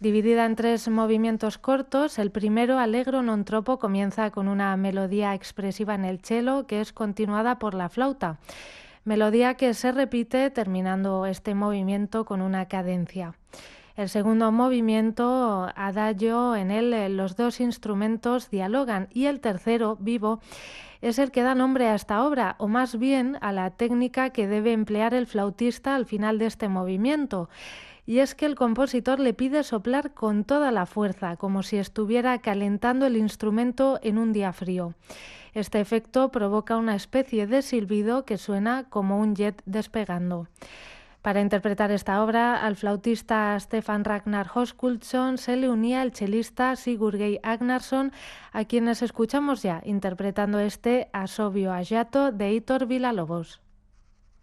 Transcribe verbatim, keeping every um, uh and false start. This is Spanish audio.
Dividida en tres movimientos cortos, el primero, Allegro non troppo, comienza con una melodía expresiva en el cello que es continuada por la flauta, melodía que se repite terminando este movimiento con una cadencia. El segundo movimiento, Adagio, en él los dos instrumentos dialogan, y el tercero, Vivo, es el que da nombre a esta obra, o más bien a la técnica que debe emplear el flautista al final de este movimiento. Y es que el compositor le pide soplar con toda la fuerza, como si estuviera calentando el instrumento en un día frío. Este efecto provoca una especie de silbido que suena como un jet despegando. Para interpretar esta obra, al flautista Stefan Ragnar Höskuldsson se le unía el chelista Sigurd Geir Agnarsson, a quienes escuchamos ya interpretando este Asovio Agiato de Heitor Villa-Lobos.